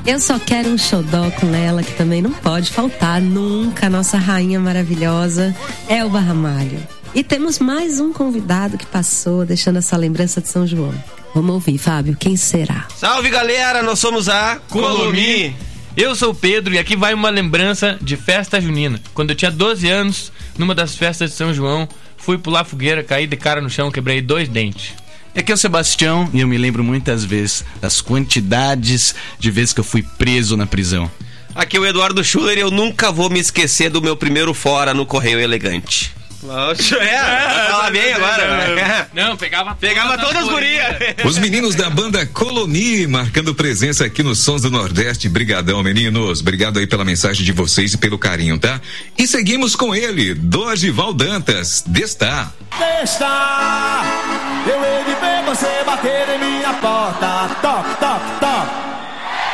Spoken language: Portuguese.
Eu só quero um xodó com ela, que também não pode faltar nunca, a nossa rainha maravilhosa, Elba Ramalho. E temos mais um convidado que passou, deixando essa lembrança de São João. Vamos ouvir, Fábio, quem será? Salve, galera, nós somos a Colomi. Eu sou o Pedro e aqui vai uma lembrança de festa junina. Quando eu tinha 12 anos, numa das festas de São João, fui pular fogueira, caí de cara no chão, quebrei 2 dentes. Aqui é o Sebastião e eu me lembro muitas vezes das quantidades de vezes que eu fui preso na prisão. Aqui é o Eduardo Schuller e eu nunca vou me esquecer do meu primeiro fora no Correio Elegante. Fala bem agora. Não, pegava todas as gurias. Os meninos da banda Colomi marcando presença aqui nos Sons do Nordeste. Brigadão, meninos. Obrigado aí pela mensagem de vocês e pelo carinho, tá? E seguimos com ele, Dorival Dantas, Destar. Destar, eu hei de ver você bater em minha porta. Toc, toc, toc.